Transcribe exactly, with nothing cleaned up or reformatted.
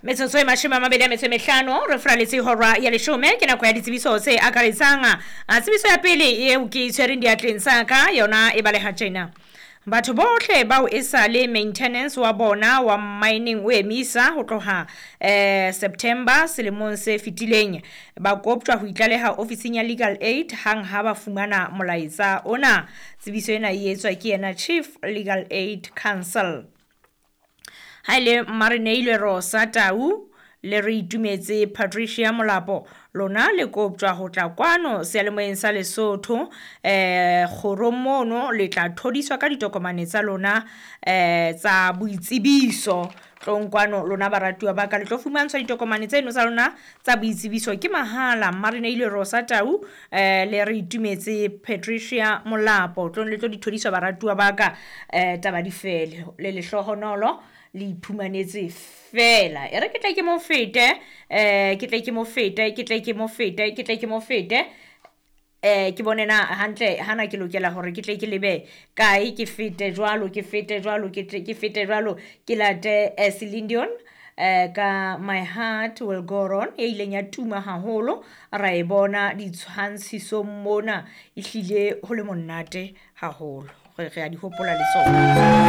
Metsotso e mashome a mabedi a metso e mehlano re fraletse hora ya leshome ke nako ya ditsebiso tse akaretsang a tsebiso ya pele eo ke tshwereng diatleng sa ka yona e baleha tjena. Batho bohle bao e sa le maintenance wa bona wa mining o emisa ho tloha eh September selemong se fetileng ba koptjwa ho itlaleha ofising ya Legal Aid hang ha ba fumana molaetsa ona. Tsebiso ena e etswa ke yena Chief Legal Aid Council. Haile Marineilwe Rosa Tau le re itumetse Patricia Molapo lona le koptjwa ho tla kwano sealemoeng sa Lesotho eh khoromono le tla thodiswa ka ditokomane tsa lona eh tsa boitsebiso tlongkwano lona baratuwa ba ka le tlo fumantshwa ditokomane tseno tsa lona tsa boitsebiso ke mahala. Marineilwe Rosa Tau eh le re itumetse Patricia Molapo tlong le tlo dithodiswa baratuwa ba ka eh taba di fele le lehlohonolo le iphumanetse fela e re ke tla ke mo fete eh ke tla ke mo fete ke tla ke mo fete ke tla ke mo fete eh ke bonena hantle hana ke lokela hore ke tle ke lebe kae ke fete jwalo ke fete jwalo ke ke fete jwalo ke late Celine Dion eh ka My Heart Will Go On e ileng ya tuma haholo ra e bona ditshwantshiso mona ehlile ho le monate haholo re re a di hopola le tsona.